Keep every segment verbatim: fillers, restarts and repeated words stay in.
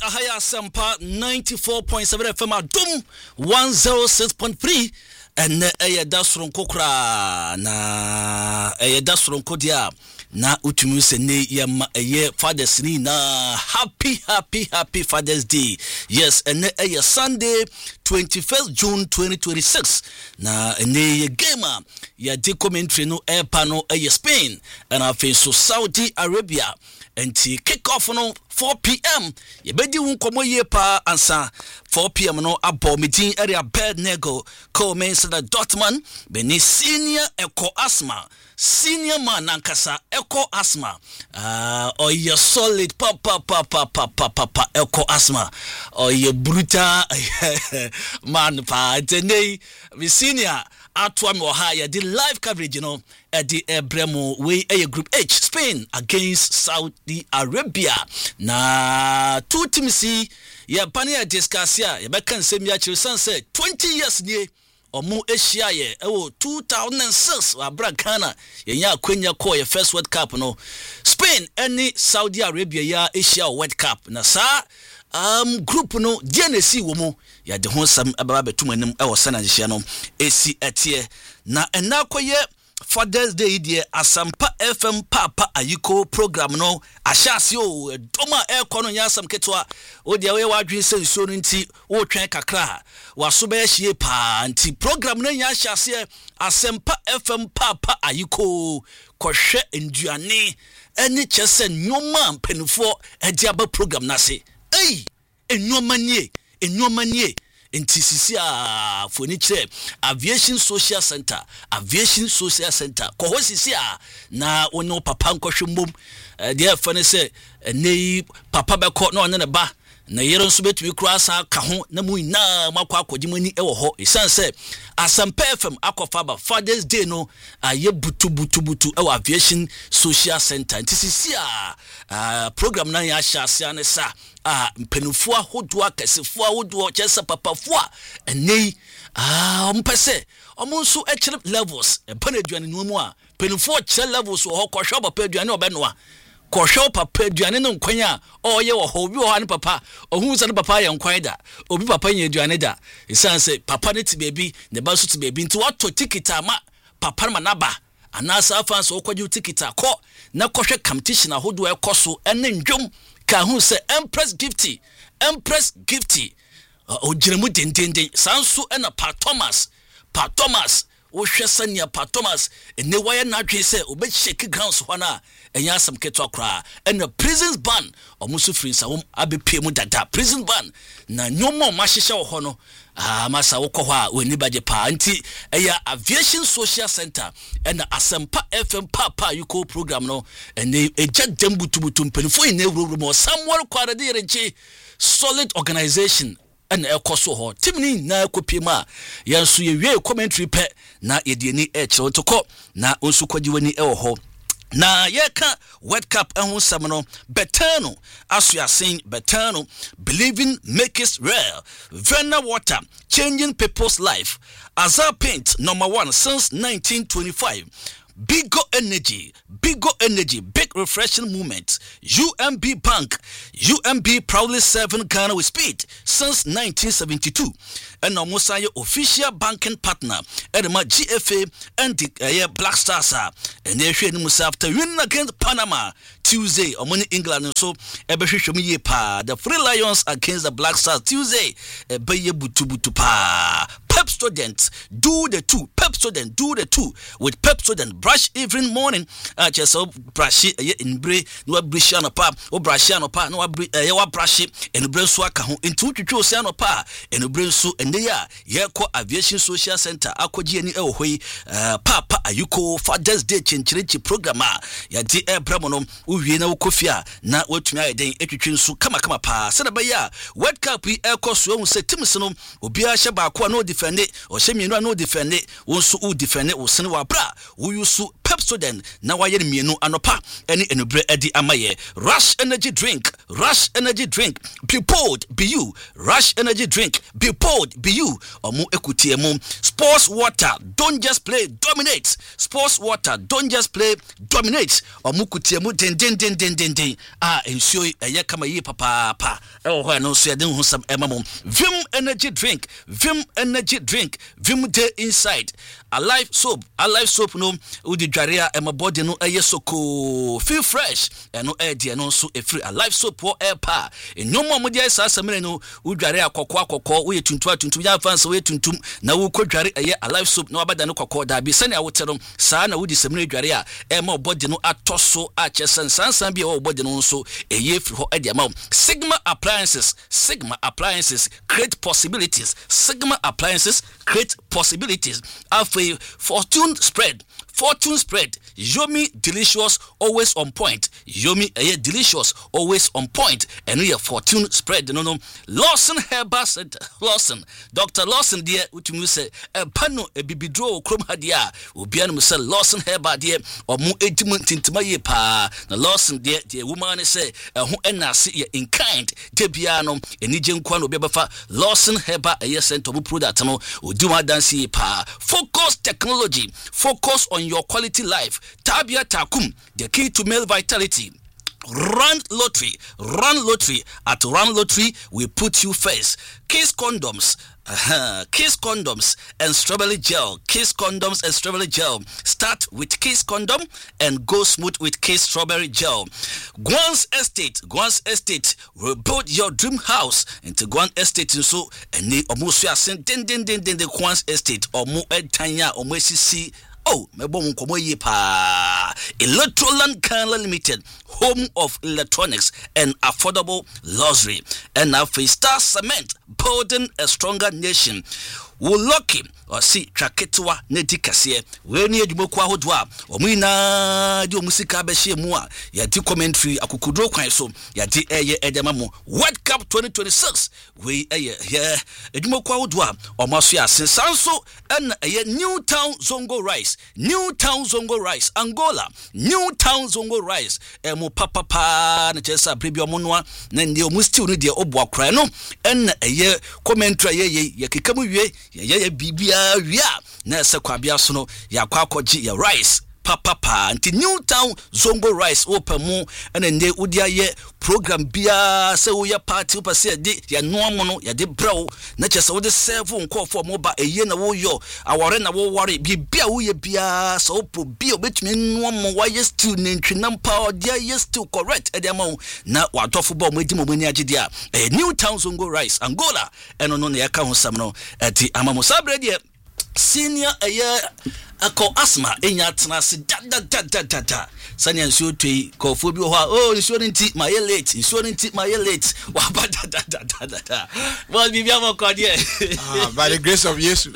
Ahaya Sampa ninety-four point seven F M Adum one oh six point three and eye dasron kokra na eye dasron kodia na utumu se ne yema eye Father's ni na happy happy happy Father's Day. Yes, and eye Sunday twenty-first June twenty twenty-six na ene gamer ya de commentary no air panel eye Spain and afi so Saudi Arabia and ti kick off no four p.m. ye bedi won komo ye pa ansa four p.m. no abo meeting area bed nego ko men say Dortmund beni senior eco asthma senior man nankasa eco asthma uh or ye solid pa pa pa pa pa pa pa eco asthma or ye brutal man pa tene we senior atwa me ha ya the live coverage you know at the Bremo we a group H Spain against Saudi Arabia na two teams see ya pania discuss ya ya bekan sem ya chirsan say twenty years nie omo Asia ye ewo two thousand six wa Ghana ye nya kwenya call your first World Cup no Spain any Saudi Arabia ya Asia World Cup na sa um group no D N C wo mu ya de ho sam ababa betum anim e wo sana hye no esi etie na enakoye Father's Day dear Asampa F M Papa Ayiko program no ahyase o doma e kono nya asam ketwa o de we wadwen se so no nti wo twen kakra waso be hye pa nti program no nya ahyase Asampa F M Papa Ayiko kohwe nduane eni chese nyoma mpenufo e dia ba program na se ei enwoma nie enwoma nie enti sisi a foni kire aviation social center aviation social center ko ho sisi a na wonyo papa nkohwe mbom de fane se nei papa be ko na one ne ba na yero nso betumi kura sa ka ho na mu na makwa akogimani e wo ho isan se Asampa F M akofa ba Father's Day no aye butu butu butu e aviation social center enti sisi a program na ya hyase ane sa a mpenufo ahodo akasefo ahodo kyesa papafo a enei ah ompese omonso echire levels e bana aduane no mu a mpenufo kyere levels wo ho kohwe papa aduane obenoa kohwe papa aduane no nkwanya oye wo ho obi wo ha ne papa ohun se ne papa ye nkwan da obi papa ye aduane da isanse papa ne ti baby ne ba so ti baby nti wato ticket ama papa ma naba anasa fans wo kwaji ticket akọ na kohwe competition ahodo e koso ene ndwom ka hu se Empress Gifty Empress Gifty o jiremu dendenden sanso ena Pa Thomas Pa Thomas wo hwesa nia Pa Thomas ene waye na adwe se obe shake grounds ho na enya asam keto akra ena prisons ban omuso free sawom abepie mu dada prison ban na nyomo mahihye wo ho no ah masa wo kɔ hɔ a woni baje pa nti eya aviation social center ena Asampa F M Papa Ayiko program no ene eja dembutubutu mpenfo ine wurowuro mo Samuel Kwara de yerenchi solid organization and e koso ho timni na kopie ma yanso ye wie commentary pe na ye de ni e kire to na onsu kwagiwani e wo ho na yeka World Cup ehun samno betano asuasin betano believing make it real Verna water changing people's life Azar paint number one since nineteen twenty-five Bigo Energy, Bigo Energy, big refreshing movement. U M B Bank, U M B proudly serving Ghana with speed since nineteen seventy-two. And almost your official banking partner, Edema G F A and the uh, Black Stars. And they're showing themselves after winning against Panama Tuesday or money England. And so, the Free Lions against the Black Stars Tuesday. Pep students do the two. Pep students do the two with Pep students. Brush every morning. Uh, just so brush it in bray. No brush on a pa. O brush on a pa. No brush it and brain swaka into to choose on a pa and brain so and they are Yako Aviation Social Center. Akoji any away. Papa Ayiko Father's Day Chinchirichi programmer. Ya di air bramonom. Uviena Kofia. Na what me I then etchin so kama kama pa. Senabaya. World Cup we air course we say Timsono. Obia Shaba no defend it or Shemi no defend it. Won't so defend it or Senwa bra. We use Pep student na waye mienu anopa eni enubre edi amaye Rush energy drink Rush Energy Drink. Be bold, be you. Rush Energy Drink. Be bold, be you. Omu ekuti emu. Sports water. Don't just play, dominate. Sports water. Don't just play, dominate. Omu kuti emu den den den den den den. Ah, ensure eye kama ye papa pa. Oh, ho no so yeden ho sam emamo. Vim Energy Drink. Vim Energy Drink. Vim de inside. Alive soap. Alive soap no. Udi dwaria ema body no eye soko. Feel fresh. Eno e de no so e free. Alive soap wo air pa. Enyo mo mo de sa samere no udware akokko akokko wo ye tuntu atuntu ya fansa wo ye tuntum na wo kodware eye alive soap na wabada no kokko da bi sane awoterom saa na wodi samere dware a e ma body no atoso a chesen sansan bi wo body no so eye free ho e de ma Sigma Appliances. Sigma Appliances create possibilities. Sigma Appliances create possibilities. Afi Fortune Spread. Fortune Spread. Yomi delicious, always on point. Yomi eh, delicious, always on point. And we have Fortune Spread. No, no. Lawson Herbal Center. Lawson. Doctor Lawson, dear, which you say, a pano, a bibidro, chrome hadia, Ubian Musel, Lawson Herbal, dear, or mu ediment into my pa. The Lawson, dear, dear woman, say, a who and I see in kind, Debiano, and Nijan Kwano Bebafa, Lawson Herbal, a yes, and to product, no, do my dance pa. Focus technology, focus on your quality life. Tabia Takum, the key to male vitality. Run lottery, run lottery. At Run Lottery, we put you first. Kiss condoms, uh-huh. Kiss condoms and strawberry gel. Kiss condoms and strawberry gel. Start with Kiss condom and go smooth with Kiss strawberry gel. Guan's Estate, Guan's Estate will build your dream house into Guan Estate. So, and the Omusia sent den den den den the Guan's Estate or Mo Ed Tanya or Messi. Oh, me bon komo ye pa. Electroland Canada Limited, home of electronics and affordable luxury. And now for Star Cement, building a stronger nation. Wo lucky or see traketwa nedi kase we ni adwumako ahodwa omina di omusika behye mu a ya di commentary akukudro kwan so ya di eye edema mu World Cup twenty twenty-six we eye ya adwumako ahodwa omaso ya sensanso en eye Newtown Zongo Rice Newtown Zongo Rice Angola Newtown Zongo Rice e mu papa pa na chesa brebi omonoa na ndi omustiw no de obo akra no en eye commentary ye ye kekamu wie ya ya bibia wia na se kwabia so no ya kwakoji ya rice papa pa anti Newtown Zongo Rice open mu ene nde udia ye program bia se wo ya party opa se de ya noamo no ya de braw na chese wo de serve nko for mo ba eye na wo yo awore na wo wore bibia wo ye bia so opo bia obetumi noamo wa ye stew nentwinam pa odia ye stew correct e de ma na wadofo ba mo edi mo mani agide a Newtown Zongo Rice Angola eno no na ya ka ho sam no ati amamo sabre de senior eye ako asma enya tenase da da da da da da sanya nsuo twei kofo bi ho oh nsuo nti my late nsuo nti my late wa ba da da da da da da well bi bia mo kwade ah by the grace of Jesus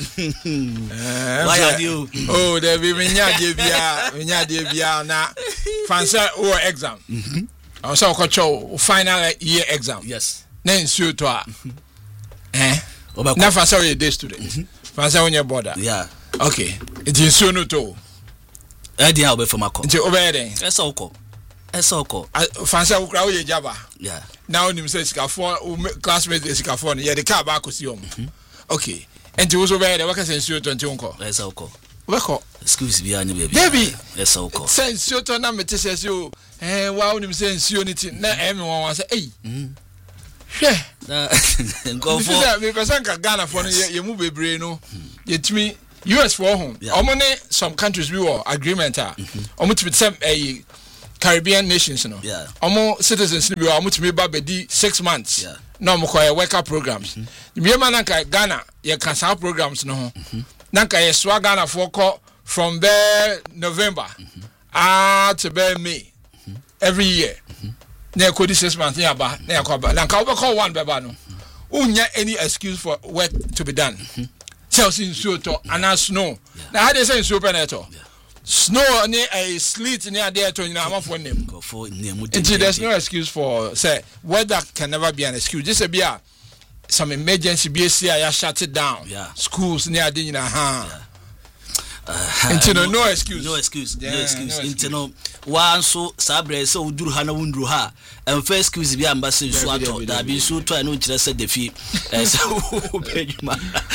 why are you oh there be menya de bia menya de bia na fancy or exam mhm also ko final year exam yes na nsuo to a eh na fancy we day student fancy on your border yeah okay it is so no to e dia obe from akọ nti obe den esa okọ esa okọ fancy wo kra wo ye jaba yeah now nim say sikafo classmate sikafo no ye de car ba kosi om okay nti wo so be dey waka sense yo twenty onko esa okọ weko excuse me ani baby baby esa okọ sense yo to na mete sense yo eh wa nim sense yo ni ti na emi won wan say eh hwe na ngofo me person ka Ghana for no ye mu bebre no yetimi U S for home omo ne some countries we were agreement ah omo to be some eh Caribbean nations no omo citizens we omo to be ba bedi six months na omo ko worker programs me man na Ghana ye can sa programs no ho na ka ye swa Ghana for ko from there November ah to be May every year na ko di six months ya ba na ko ba na ka we call one beba no unya any excuse for work to be done Chelsea nsuo to ana snow na how they say nsuo peneto snow ni a sleet ni ade to nyina amafo nem go for nemu there's no excuse for say weather can never be an excuse just a bia some emergency B S C ya shut it down yeah. schools ni ade nyina ha Into no no excuse. No excuse. Yeah, no excuse. Into no one so sabre so uduru ha na wunduru ha. And first excuse bi ambassador so ato. Da bi so to na ukire se defi. Eh so bedwuma.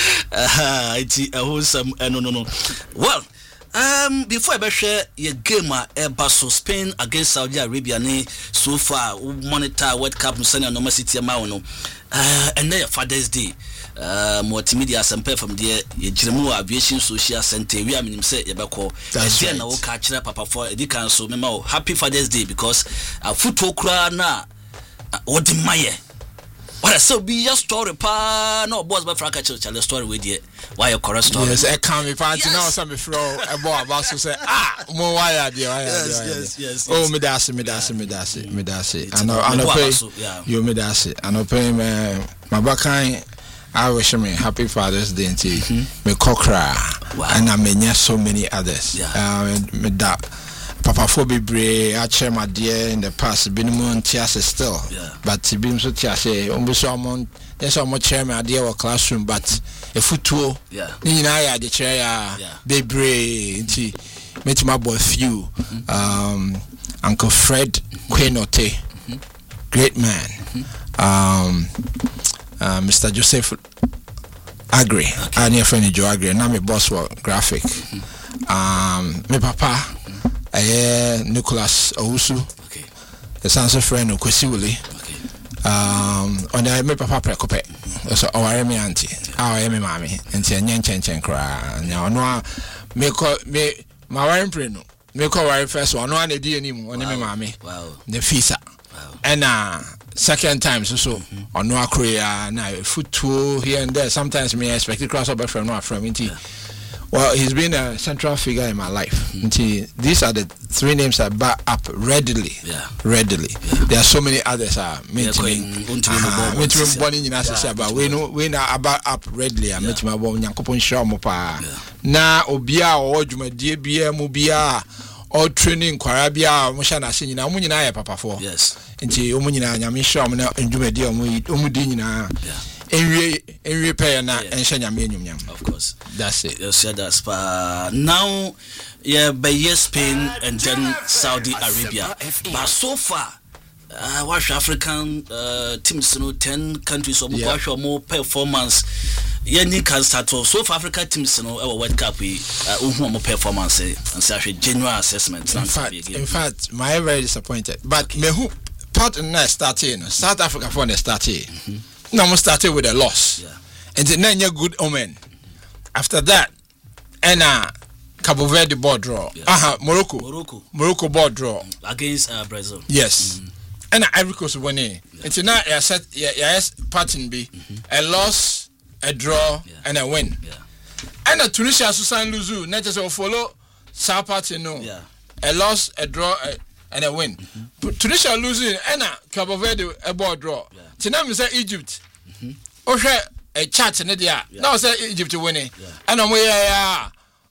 Ah, iti ehosam no no no. Well, Um, before I be share your game at Airbus Spain against Saudi Arabia, ne so far monitor World Cup no send no city amount no. Uh, and then Father's Day. Uh, multimedia sample from there. Ye Jiremu Aviation Social Center. We are minim say ye be call. That's right. Na wo ka kire papa for edi kan so me ma happy Father's Day because a football kura na what the maye. What so be your story pa no boss by Frank Church the story with you. Why your correct story? Yes, I can't be fancy now. Some me throw a ball about to say ah more why are you? Yes, yes, yes. Oh, me that's me that's me that's it, me that's it. I know, I know. Pay you me that's it. I know. Pay me my back. I wish me happy Father's Day to me Kokra and I mean so many others. Yeah, me that. Papa for be brave, I share my dear in the past, been moon tiase still. Yeah. But he been so tiase, almost so among there's so much chair my dear or classroom, but a foot tool. Yeah. You know, I the chair, yeah. Be brave, he met my boy few. Mm-hmm. Um, Uncle Fred mm-hmm. Quenote, mm-hmm. great man. Mm-hmm. Um, uh, Mister Joseph Agri, okay. I near friend Joe Agri, now my boss was graphic. Mm-hmm. Um, my papa. Eh, Nicholas Owusu. Okay. The son's a friend of Kwesiwuli. Okay. Um, on the me papa prekope. So our me auntie, our me mommy, and say nyen chen chen kra. Now no me call me my wife preno. Me call wife first one. No one dey anymore. On me mommy. Wow. The visa. Wow. And uh second time so so on no akroya na foot tour here and there. Sometimes me expect to cross over from no from into. Well, he's been a central figure in my life. Mm-hmm. These are the three names I back up readily. Yeah. Readily. Yeah. There are so many others. Uh, mentioning, uh, mentioning born in United but we know we now about up readily. I mentioned my born Yankopon Shamopa. Na Obia or Juma D B M Obia or training Quarabia, Moshana Sina, Munina, Papa for. Yes. And she Omunina, Yamisha, and Juma D. Omudina. And repair na and Shanya Minium. Of course, that's it. Yes, that's uh, now, yeah, by yes, Spain and then Saudi Arabia. But so far, uh, watch African uh, teams, you know, ten countries or yeah. more performance. Yeah, Nick can start off. So far, African teams, you know, our World Cup, we uh, more performance and such a general assessment. In fact, in fact, my very disappointed. But okay. me who part in that starting South Africa for the starting. Mm-hmm. Now we started with a loss, yeah. And then a good omen. After that, and uh, Cabo Verde board draw. Yeah. Aha, Morocco. Morocco. Morocco board draw against uh, Brazil. Yes, mm-hmm. And Ivory Coast winning. Yeah. And now I said, yeah, yes, pattern B, mm-hmm. a loss, a draw, yeah. And a win. Yeah. And a Tunisia Susan Luzu, not just follow South Party no. Yeah. A loss, a draw, a, and a win. Mm-hmm. Tunisia losing, and a Cabo Verde a board draw. Yeah. Tinam say Egypt. Mhm. O hwe a chat ne dia. Now say Egypt winning. And omo ya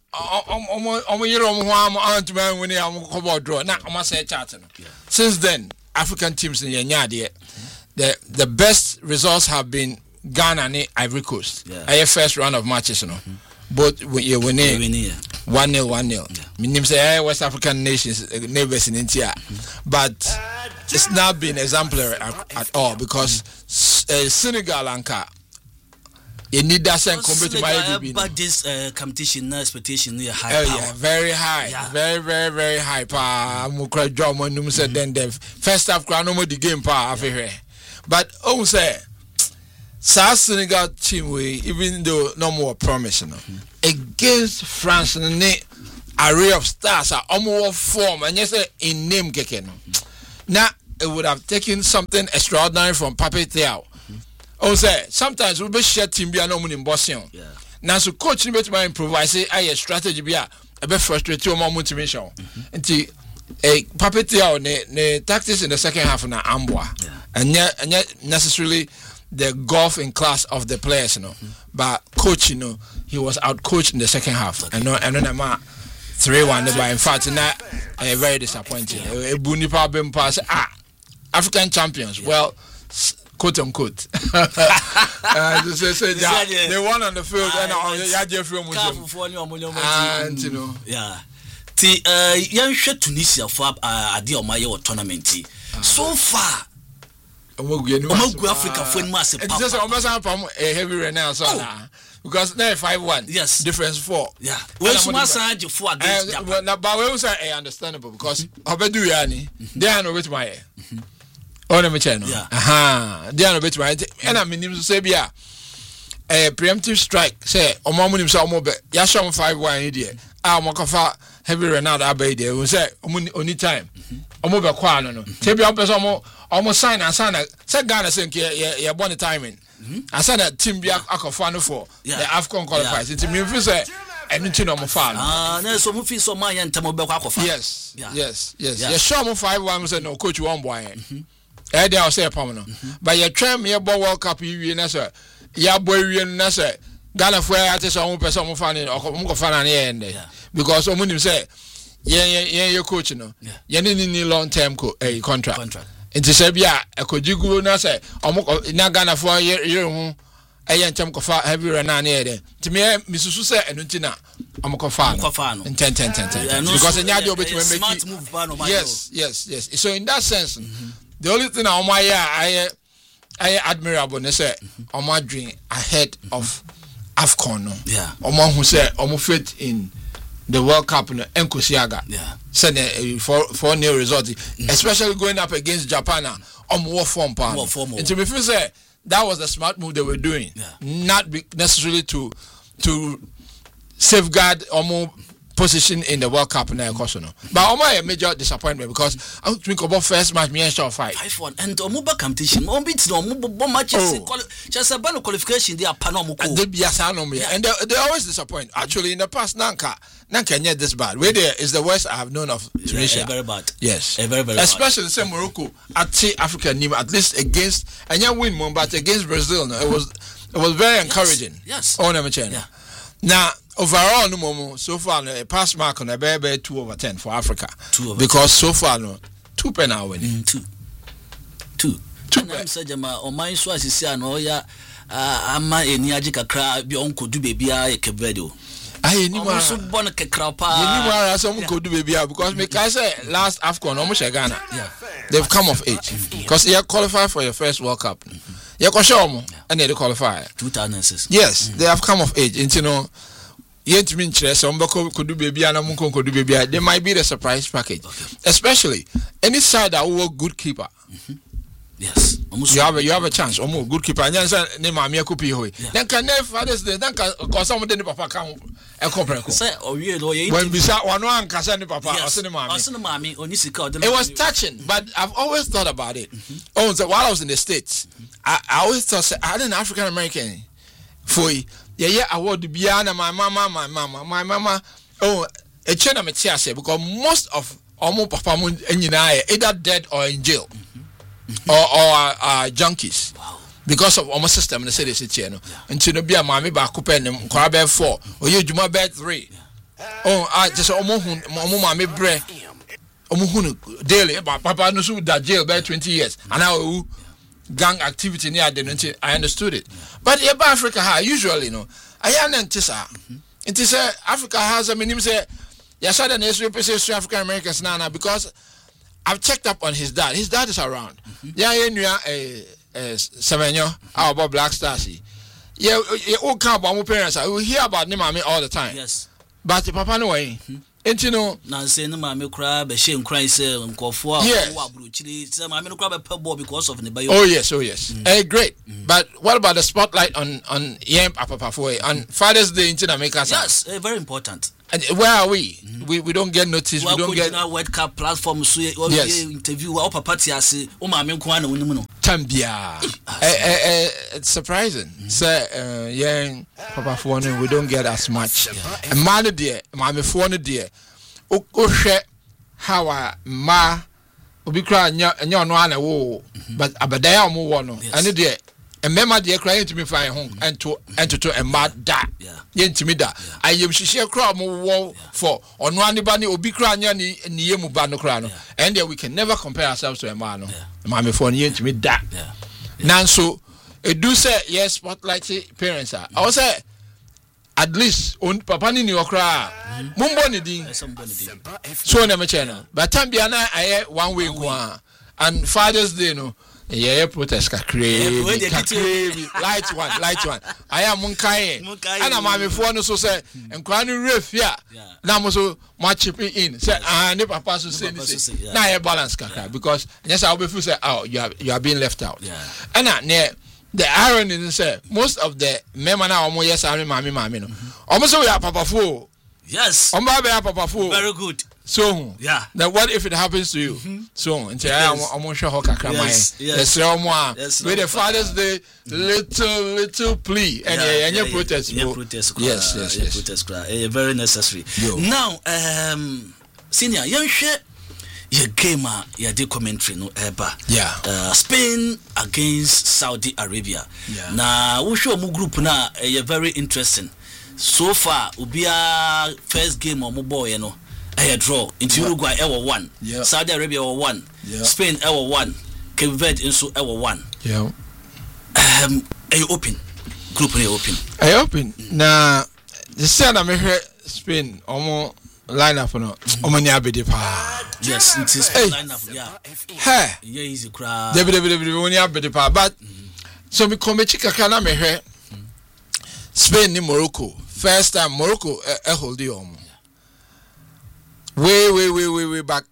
omo omo yero omo ho am antman winning am ko draw. Na omo say chat no. Since then, African teams in yenya de the the best results have been Ghana and Ivory Coast. Yeah. First round of matches no. Mm-hmm. Both you winning one nil one nil. Meaning say West African nations neighbors in India. But it's not been exemplary at, at all because uh, Senegal and Ka you need that same competition. But this uh, competition, no expectation, yeah, high oh, power. Yeah, very high, yeah. very, very, very high power. Mukra John Monum said then the first half crown no more the game power after but oh say South Senegal team we even though no more promising mm-hmm. against France and the array of stars are almost form and yes in name keke no. Now it would have taken something extraordinary from Pape Thiaw. Mm-hmm. Oh say sometimes we be share team be no money in Boston. Yeah. Now so coach ni better improvise I strategy be a be frustrate you more motivation. Until a Pape Thiaw ne ne tactics in the second half na ambwa. Yeah. And yet and yet necessarily the golf in class of the players, you know. Mm-hmm. But coach, you know, he was out coached in the second half. Okay. And no, and then I'm three one. But in fact, that uh, very disappointing. Ebuni Pabem pass ah African champions. Yeah. Well, quote unquote. uh, so, so, yeah, they won on the field and yeah, Jeffrey Museum. And you know, yeah. The uh, young Tunisia for uh, Adi Omayo tournament. So far, Omagu Africa for massive. It's just almost a heavy rain now, so because now five one. Yes, difference four. Yeah, well, so much you for against Japan. Now, but we also understandable because Obedu Yani, they are no with my. On the channel. Yeah. Aha. They are no with my. And I mean, say, yeah, a preemptive strike. Say, Omamunim Samobe, Yasham five one idiot. Ah, Mokafa. Heavy Renard Abbey there, we say, only time. Omoba Quano, no. Tabi up as almost sign and sign. Said Ghana saying, yeah, one timing. I said that Tim Biak Akofano for the AFCON qualifies. It's a new say, and it's no more fun. Ah, there's some fees on my end, Tamoba. Yes, yes, yes. Yeah, show me five one said no coach one boy. Eh, they are say a permanent. But your tram here, World Cup, you know, yeah, boy, you know, Ghana for I just some person who found it or who found an end because someone say, yeah, yeah, yeah, your coach, no, yeah, need long term co a contract. Contract. Into Serbia, a could you go now say, or not Ghana for a year, you a young term of heavy run here. To me, Missus Susa and Untina, I'm a cofan in ten, ten, ten, ten. Because in your between make move, yes, yes, yes. So in that sense, the only thing on my year I I admirable, they say, on my dream ahead of. AFCON, no. Yeah. Omo who say omo fit in the World Cup no Nkosiaga. Yeah. Said uh, for for new result, mm-hmm. especially going up against Japan. Omo war form pa. War form. And to be fair, say that was the smart move they were doing. Yeah. Not be necessarily to to safeguard omo position in the World Cup now, mm-hmm. no. But omo a major disappointment because I think about first match me and show five. Five one and omo ba competition. Omo beat no omo matches. Just a ban qualification. They are panomo. And they be and they, they always disappoint. Actually, in the past, Nanka, Nanka not this bad. Where there is the worst I have known of Tunisia. Yeah, very bad. Yes, a very very. Especially bad. The same Morocco at the African team, at least against and you win one, but against Brazil, no, it was it was very encouraging. Yes. Oh, never change. Yeah. Now. Overall, no more. So far, a pass mark on a baby two over ten for Africa. Two over because ten. So far, no two pen are winning. Mm, two, two, two. I'm saying, Jama, on my source is saying, oh yeah, I'm a Niajika crowd. Be uncle do baby a kevedo. I knew I so born a crapa. You knew I some could do baby because me can say last AFCON almost Ghana. Yeah, they've come of age because they are qualified for your first World Cup. You can show them and they qualify. Two thousand six. Yes, they have come of age. And you know. Yet mean some could do baby and a could do baby. There might be the surprise package, okay. Especially any side that will good keeper. Mm-hmm. Yes, you have a, you have a chance. Almost good keeper. And then name my mere copy. Then can never fathers then because someone didn't papa come a corporate. When we saw one one Cassandra papa or cinema, it was touching, but I've always thought about it. Mm-hmm. Oh, so while I was in the States, mm-hmm. I, I always thought I had an African American for. Yeah, yeah, I would be my mama, my mama, my mama. Oh, a channel say because most of almost papa and you know either dead or in jail mm-hmm. or or uh, junkies. Wow. Because of almost system in the city channel. And to be a mommy back up and crab four or you do my bed three. Oh, I just almost mommy bread. Omuhunu daily, but papa no so that jail by twenty years. And now gang activity near the I understood it. But in Africa, usually, you know, I am antisa. It is a Africa has a minimum say, yes, I don't know, African Americans now because I've checked up on his dad. His dad is around. Yeah, you know, a seven year about Black Stars. Yeah, you all come about my parents. I will hear about Nimami all the time. Yes. But the papa no way. And you know, now say no mammy crab, a shame cry, say, and call for mammy crab a pebble because of the bio. Oh, yes, oh, yes. Mm. Uh, great. Mm. But what about the spotlight on on Yam Papa Pafoy on Father's Day in Jamaica? Yes, uh, very important. And where are we? Mm. We we don't get noticed. Well, we don't get our World Cup platform. So yes. Interview our papa tiasi. O mammy kwana unimuno. Tambia. It's surprising. Mm. Say, yeah, Papa Pafoy, we don't get as much. And man, dear, mammy Pafoy, dear. O share how a ma obi cry nya nya no ana wo but abadaya omo wo no ane de e mema de cry ntimi fine ho ento ento to e ma da ye ntimi da ayem hihie cry omo wo for ono ane ba ne obi cry nya ni ni yemu ba no cry no and there we can never compare ourselves to a man no ma me for ne ntimi da Nanso, it do say yes, spotlight parents are. I was say at least on papa ni ni okra. Mumbo ni din. So na me channel. But time bi na aye one way go and Father's Day no. Yeah, protest kakre. Light one, light one. I am munkai. And I'm my phone so say enkwa ni ref ya. Na mo so ma chip in. Say ah ne papa so say this. Na e balance kakra because yes I will feel say oh you are you are being left out. And na the irony is say most of the men na omo yes ami mami mami no. Omo so we are papa fo. Yes. Omo be papa fo. Very good. So yeah. Now what if it happens to you? Mm-hmm. So until yes. I am sure how kakra yes. my yes. yes. With the Father's Day little little plea and yeah, yeah, yeah, protest. Yeah, yeah, protest. Yes, yes, yes. Protest. Uh, very necessary. Yo. Now, um, senior, you share your gamer, your day commentary no eba. Yeah. Uh, Spain against Saudi Arabia. Yeah. Now, we show mu group na uh, very interesting. So far, ubia first game or mu boy, you know. A draw into yeah. Uruguay ever one, yeah. Saudi Arabia ever one, yeah. Spain ever one, Cape Verde also ever one. Yeah. Um, are you open? Group are you open? Are you open? Mm-hmm. Now, the same I heard Spain almost line up no. Omo ni abede pa. Yes, it is hey. Line up. Yeah. Hey. Yeah, easy crowd. Debe debe debe oni abede pa. But mm-hmm. so me come chika kana me heard Spain ni Morocco. First time Morocco e uh, uh, hold the omo. Way, way, way, way, way back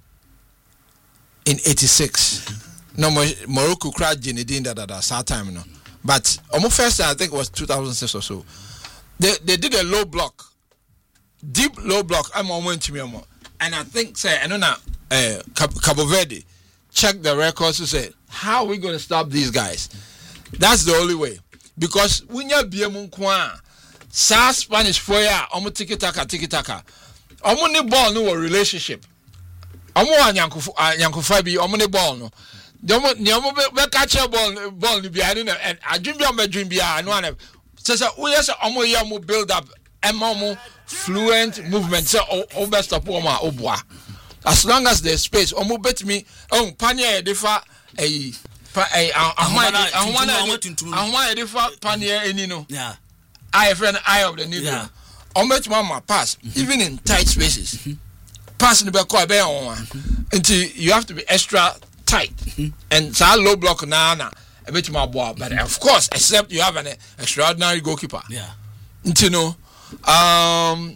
in eighty-six. No, Morocco cried Zinedine da da da. Sad time, no. But almost first time I think it was two thousand six or so. They they did a low block, deep low block. I'm on to me, and I think say I know now. Uh, Cabo Verde check the records to say how are we going to stop these guys? That's the only way because when you be a munkwa, sa Spanish for ya, omo tiki taka tiki taka. Omo ni ball no relationship. Omo anyanko anyanko bi omo ni ball no. De omo ni omo be catch ball ball ni bi ani na adwun bi omo adwun bi a no ana. So so we say omo ye omo build up omo fluent movement so o best stop omo obua. As long as there's space omo bet me oh pania e defa eh pa eh ahwana ahwana ahwana e defa pania eni no. Yeah. I friend eye of the needle. Yeah. On bet mama pass mm-hmm. even in tight spaces. Mm-hmm. Pass in the back be on until you have to be extra tight. Mm-hmm. And so low block na na a bit more ball. But of course, except you have an extraordinary goalkeeper. Yeah. You know, um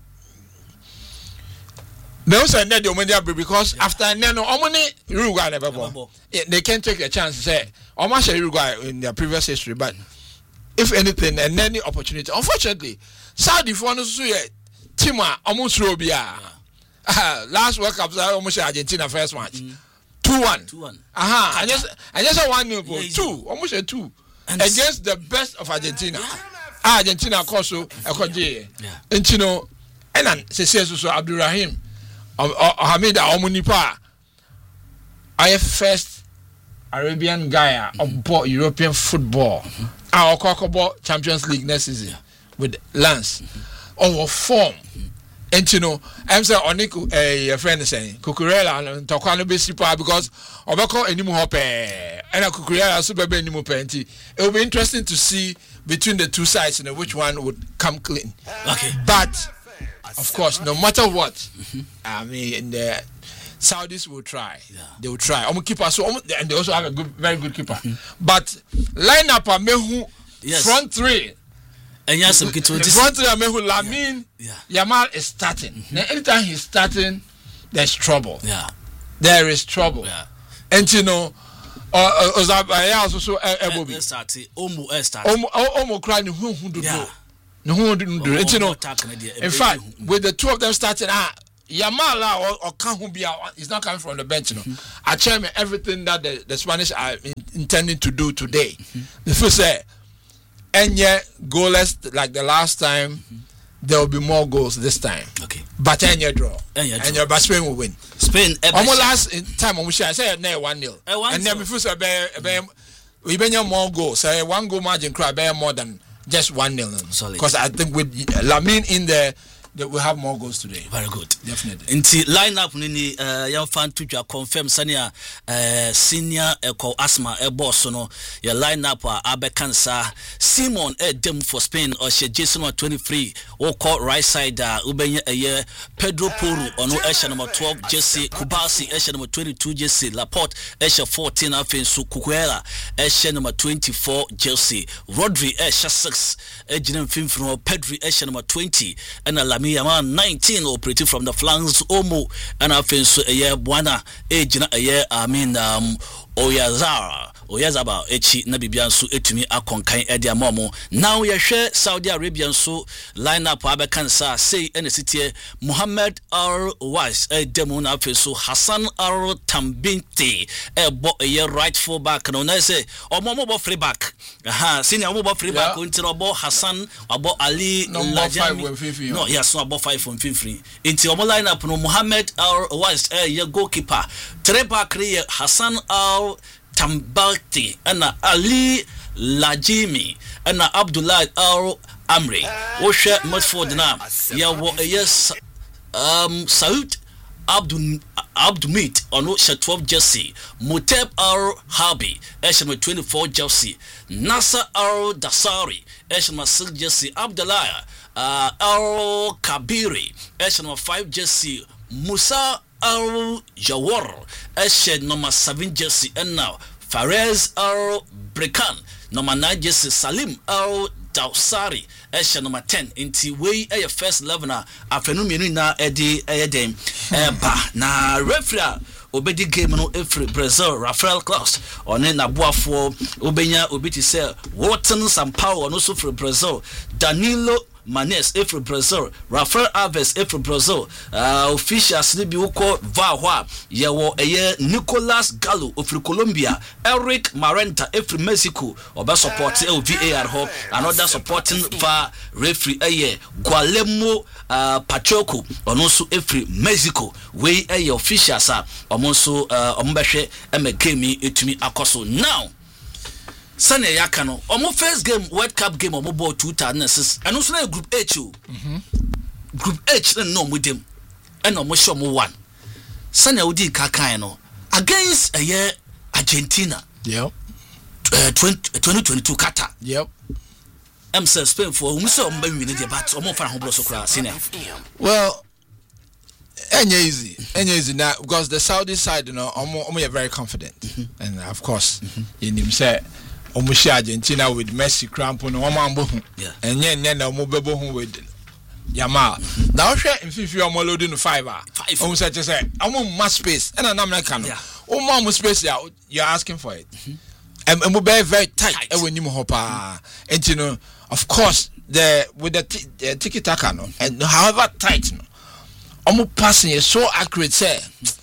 they also need the money because yeah. after Neno Omani Uruguay never ball. They can take a chance to say almost Uruguay in their previous history, but if anything and any opportunity. Unfortunately, Saudi for no so Tima almost Robia. Last World Cup almost Argentina first match. Mm. two one. two one. Aha. I just I just one nil goal. two. Almost a two. And against the best of Argentina. Yeah. Argentina also a Koje. Yeah. And you know, and then se so Abdurrahim Hamida Omunipa. I have first Arabian guy of mm-hmm. European football. Mm-hmm. Our Cocobo Champions League next season yeah. with Lance mm-hmm. over form. Mm-hmm. And you know, I'm saying Oniku a friend is saying Cucurella and Tokano Bisipa because Obako and Nimu Hope and a Cucurella Super Benimu Penti. It will be interesting to see between the two sides, you know, which one would come clean. Okay. But of course, no matter what, mm-hmm. I mean the Saudis will try. Yeah. They will try. I'm keeper so and they also have a good, very good keeper. Mm-hmm. But line up a mehu yes. front three. And yes, the front three mehu Lamin yeah. yeah. Yamal is starting. Mm-hmm. Now anytime he's starting, there's trouble. Yeah. There is trouble. Yeah. And you know, uh Ozabaya also so Ebobi. Omo start. Omo Omo cry no who do do. No who do do. And you know, in fact, with the two of them starting ah Yamala or, or Kahubia is not coming from the bench, you know. Mm-hmm. I tell me everything that the, the Spanish are in, intending to do today. Mm-hmm. The first say, and yet goalless like the last time, mm-hmm. there will be more goals this time. Okay. But and your draw. And your and your but Spain will win. Spain. Almost last in time when we say I say no one nil. And then before say we be more goals. Say one goal margin cry bear more than just one nil. Because I think with Lamine in there. that we have more goals today. Very good. Definitely. Inti lineup ni uh, young fan to confirm sania uh, senior eco asthma e boss no your lineup uh, abekansa Simon e dem for Spain or she Jason twenty-three or call right side uh, ubenya a year Pedro Poro ono esha number twelve Jesse Kubasi esha number twenty-two Jesse Laporte esha fourteen Afensu Kukwela esha number twenty-four Jesse Rodri esha six ejinem fimfino Pedri esha number twenty and Lamia nineteen operating from the flanks Omo and Afensu a year Buana ejina a year I mean um Oyazara Oyazaba echi na bibiansu etumi akonkan edia momo now ye hwe Saudi Arabia so lineup abekansa say ene sitie Muhammad Al Wais e demo na afeso Hassan Al Tambinti e bo ye right full back no na say omo bo free back aha senior omo bo free back unti obo Hassan obo Ali Lajami no yes no obo five from free unti omo lineup no Muhammad Al Wais e ye goalkeeper three back re Hassan Al Tambati ana Ali Lajimi ana Abdullah Al Amri Osha Mudford na ya wo yes um Saud Abdul Abdulmit ono twelve Jesse Muteb Al Habi esha twenty-four Jesse Nasser Al Dasari esha six Jesse Abdullah uh, Al Kabiri esha five Jesse Musa Al Jawar esha number seven Jesse and now Fares Al Brekan number nine Jesse Salim Al Dawsari esha number ten inti we e first eleven afenu mienu na edi eyedem eba na referee obedi game no every Brazil Rafael Klaus one na boafo obenya obiti say Wharton Sampaio no so for Brazil Danilo Manes if Brazil Rafael Alves if Brazil uh, officials ni bi uko va ye wo eye Nicolas Gallo of Colombia Eric Marenta if Mexico oba support el V A R ho another supporting va referee eye Guillermo uh, Pacheco ono so if Mexico we eye officials a omo so ombehwe emekemi etumi akoso now Sane yakano omo first game World Cup game omo ball two thousand six and also na group H o mhm group H na no modem and omo show mo one Sane odi kakan no against a year Argentina yep uh, twenty twenty-two Qatar yep am say Spain for omo say omo win the but omo fa ho bro so kra senior well Enya easy enya easy now because the Saudi side you know omo omo are very confident mm-hmm. and of course mm-hmm. in him say omo Argentina with Messi cramp no omo ambo hu enye enye na omo bebo hu with Yamal now hwe mfifi omo load no five ah omo say say omo mass space and na America no omo omo space ya you're asking for it and omo be very tight e wenim ho pa and you know of course the with the, t- the tiki taka no and however tight no omo passing is so accurate say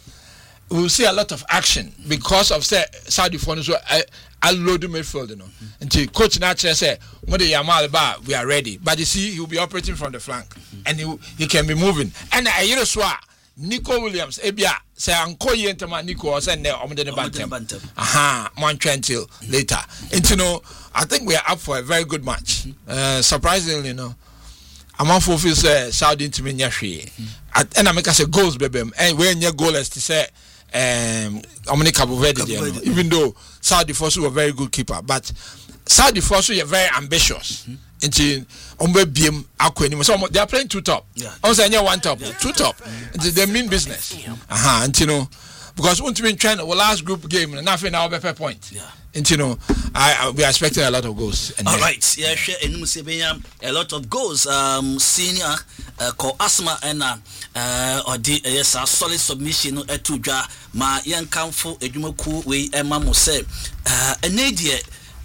we will see a lot of action because of say Saudi for so I I load the midfield you know mm-hmm. until coach naturally say when the Yamal ba we are ready but you see he will be operating from the flank mm-hmm. and he he can be moving and I you know so Nico Williams ebia say anko yentama Nico say ne omo de bantem aha one twenty later and you know I think we are up for a very good match mm-hmm. uh, surprisingly you know I'm for feel say Saudi to me nyahwe and I make us a goals baby and when your goalers to say um Omni Cabo Verde even though Saudi Fosu were very good keeper but Saudi Fosu are very ambitious into ombe biem akweni so they are playing two top on say one top yeah. two top it's the main business aha and you know because when to be trying the last group game and nothing now be point yeah and you know I, I we are expecting a lot of goals and all then, right yeah share enum se benya a lot of goals um senior uh, call Asma and uh or the yes a solid submission no etudwa ma yenkamfo edwumaku we ema mo say uh enedie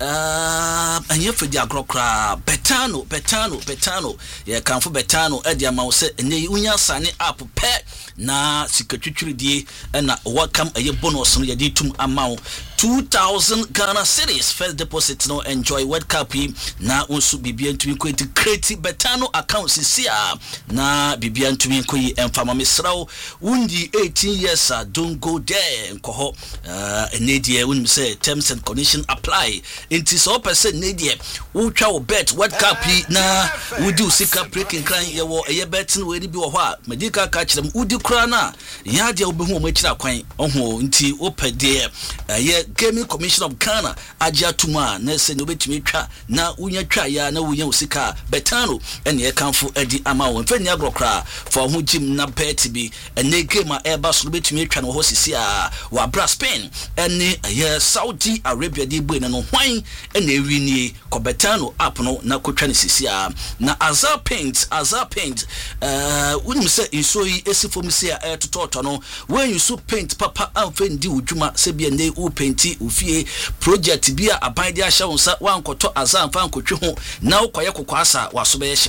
uh anya fedi agrokra betano betano betano ye kanfo betano e dia ma wo se enye unya sane app pe na sikatwitwiridie na welcome aye bonus no ye di tum amount two thousand Ghana cedis first deposit no enjoy World Cup na unsu bibia ntumi ko enti create betano account sisia na bibia ntumi ko yi emfama mesrawo undi eighteen years uh, don't go there nkoho uh enedie unmi say terms and conditions apply nti so person ne de wo twa wo bet World Cup na wo di usika breaking clan ye wo eye bet no we bi wo ho a medika ka kyerem wo di kura na ya de wo be hu o ma kyira kwan oho nti wo pede eye Gaming Commission of Ghana agya tuma na se no betumi twa na wonya twa ya na wonya usika betano ene e kanfo edi ama wo mfani agrokra for ho gym na bet bi ene game a eba so betumi twa no ho sisi a wa bra Spain ene eye Saudi Arabia di bu no hwan ene ewi ni kobetano app no na kotwa ne sisi a na Azar Paint Azar Paint eh unim se inso yi esifo msi a e tototo no when you so paint papa amfa ndi udwuma se bia ne u painti ufie project bia aban de ahya wonsa wankoto Azar amfa nkotwe ho na ukoye kokwasa waso be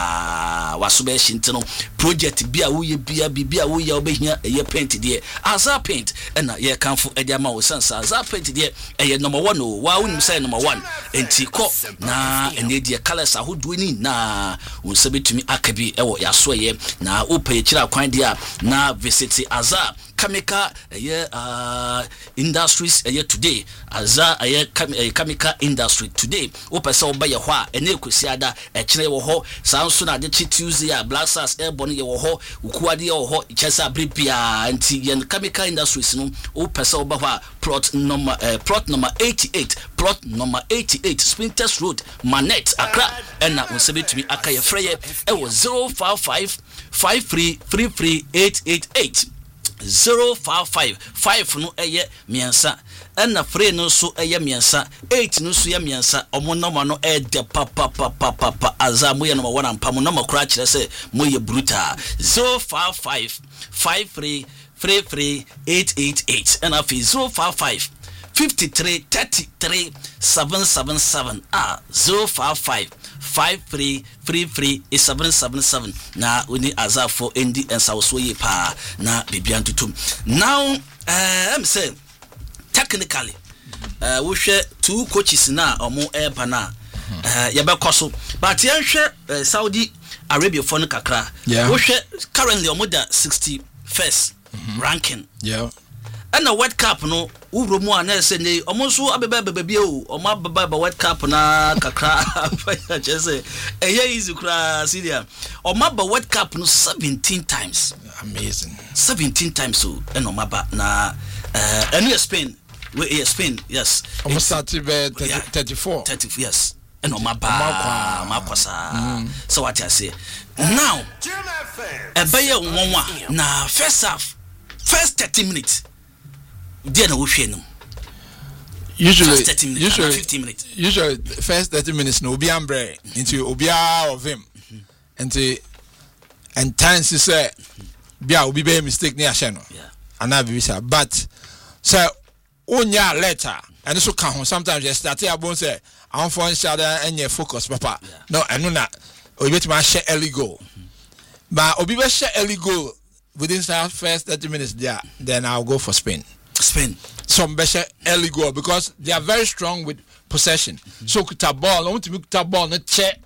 hye waso be hye ntino project bia wo ye bia bibia wo ye obehia eye paint de Azar Paint na ye kanfo ede ama wo sansa Azar Paint de eye number one o wa unim say number one enti ko na ene de colors ahodo ni na wonsa betumi akabi ewo yaso ye na upa kira kwan de na visit Azar Chemical uh, uh, industries uh, today Azar uh, chemical industry today opesa oba ye ho a ene kwesiada e kire wo ho sanso na de Tuesday a Black Stars airborne ye wo ho ukuade ye wo ho chesa bribia anti yen chemical industries no opesa oba ho a plot number uh, plot number eighty-eight plot number eighty-eight Sprinters Road Manet Accra ena unsebetumi akaye freye e wo zero five five five three three three eight eight eight zero five five five no eye miensa na free no so eye miensa eight no so ye miensa omo number no e de papa papa papa Azar mo ye number one ampa mo number kura kire se mo ye brutal zero five five five three three three eight eight eight and afi zero five five fifty-three thirty-three seven seven seven ah zero five five five three three three seven seven seven na uni Azar for endi ensawoso ye pa na bibia ntutum now uh, I'm say technically uh, we share two coaches na omo eba na uh, ya be koso but yan hwe uh, Saudi Arabia for no kakra yeah. we share currently omo da sixty-first mm-hmm. ranking yeah and the World Cup no uro mu ana se ne omo so abeba bebia o omo abeba ba World Cup na kakra fa chese eye easy kra Syria omo ba World Cup no seventeen times amazing seventeen times so and omo ba na uh and Spain we Spain yes omo start be thirty-four thirty yes and omo ba makwasa so what I say now ebeye wonwa na first half first thirty minutes Dia na wo hwe no usually first thirty minutes, usually fifteen minutes usually first thirty minutes no obi ambre into obia of him into and times is say bia obi be mistake near ahye no ana be say but say onya letter and so can sometimes you start here bon say am for inside and your focus papa yeah. No eno na obi betima share early goal but obi be share early goal within the first thirty minutes there then I'll go for Spain Spain some better early goal because they are very strong with possession. Mm-hmm. So kuta ball, I want to kuta ball not check.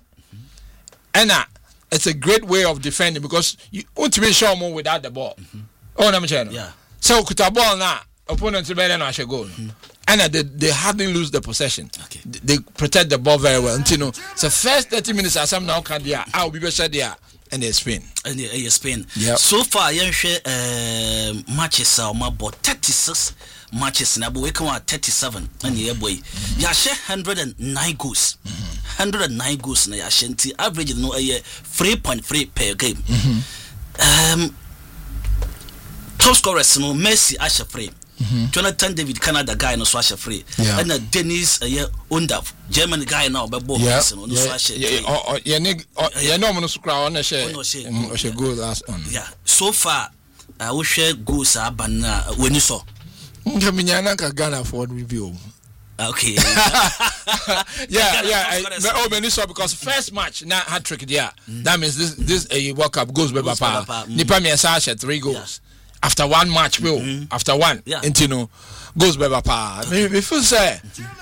And uh, it's a great way of defending because you want to be sure more without the ball. Mm-hmm. Oh, no, yeah. So kuta ball now, opponents better than I should go. Mm-hmm. And uh, they they hardly lose the possession. Okay. They, they protect the ball very well. Until you know, so first thirty minutes as some now can there. I'll be better there. And they Spain. And they Spain. Yep. So far, you share uh, matches are about thirty-six matches. Now we come at thirty-seven. And yeah, boy, you share one hundred nine goals. one hundred nine goals. Now you share average no a three point three per game. Mm-hmm. Um, top scorers no Messi Asha free. Mm-hmm. Jonathan David Canada guy no Swasha free. Yeah. And uh, Dennis uh, yeah, Undaf German guy now but both yeah. no yeah. Swasha. Yeah, oh, yeah, nig, oh, yeah, no man scroll on the share. Mm, she go last on. Yeah. So far, I uh, will share goals uh, ban uh, when you saw. Ngaminyana ka Ghana for review. Okay. yeah, yeah. I, oh, when you saw because first match na hat trick there. Mm. That means this this a uh, World Cup goes by papa. Nipa mi Sasha three goals. Yeah. After one match, will mm-hmm. after one, yeah. And you know, goes by papa. Okay. Me, me feel say